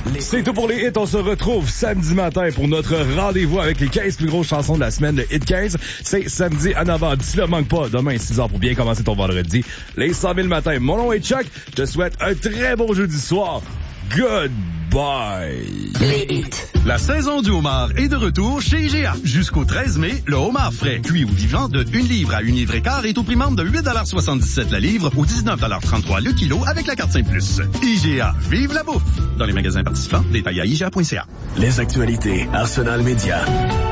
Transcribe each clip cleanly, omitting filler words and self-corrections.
C'est tout pour les hits. On se retrouve samedi matin pour notre rendez-vous avec les 15 plus grosses chansons de la semaine de Hit 15. C'est samedi à 9h. D'ici là, manque pas. Demain, 6h pour bien commencer ton vendredi. Les 100 000 matin. Mon nom est Chuck. Je te souhaite un très bon jeudi soir. Goodbye. Les hits. La saison du homard est de retour chez IGA. Jusqu'au 13 mai, le homard frais, cuit ou vivant de 1 livre à 1 livre et quart est au prix membre de 8,77 la livre ou 19,33 le kilo avec la carte 5+. IGA, vive la bouffe! Dans les magasins participants, détails à IGA.ca. Les actualités, Arsenal Média.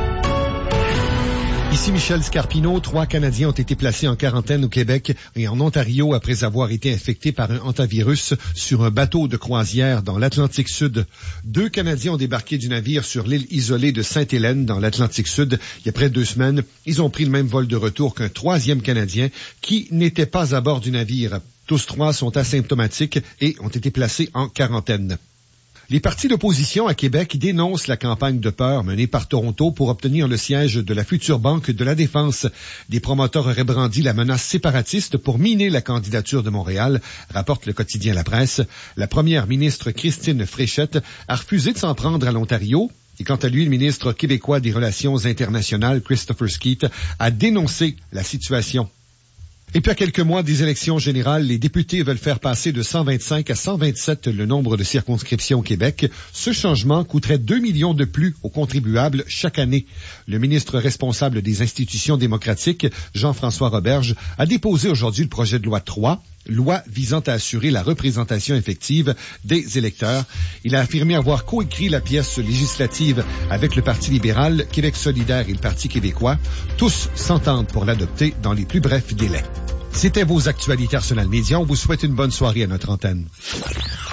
Ici Michel Scarpino. 3 Canadiens ont été placés en quarantaine au Québec et en Ontario après avoir été infectés par un hantavirus sur un bateau de croisière dans l'Atlantique Sud. 2 Canadiens ont débarqué du navire sur l'île isolée de Sainte-Hélène dans l'Atlantique Sud il y a près de 2 semaines. Ils ont pris le même vol de retour qu'un 3e Canadien qui n'était pas à bord du navire. Tous 3 sont asymptomatiques et ont été placés en quarantaine. Les partis d'opposition à Québec dénoncent la campagne de peur menée par Toronto pour obtenir le siège de la future Banque de la Défense. Des promoteurs auraient brandi la menace séparatiste pour miner la candidature de Montréal, rapporte le quotidien La Presse. La première ministre Christine Fréchette a refusé de s'en prendre à l'Ontario. Et quant à lui, le ministre québécois des Relations internationales, Christopher Skeet, a dénoncé la situation. Et puis à quelques mois des élections générales, les députés veulent faire passer de 125 à 127 le nombre de circonscriptions au Québec. Ce changement coûterait 2 millions de plus aux contribuables chaque année. Le ministre responsable des institutions démocratiques, Jean-François Roberge, a déposé aujourd'hui le projet de loi 3, loi visant à assurer la représentation effective des électeurs. Il a affirmé avoir coécrit la pièce législative avec le Parti libéral, Québec solidaire et le Parti québécois. Tous s'entendent pour l'adopter dans les plus brefs délais. C'était vos actualités Arsenal Média. On vous souhaite une bonne soirée à notre antenne.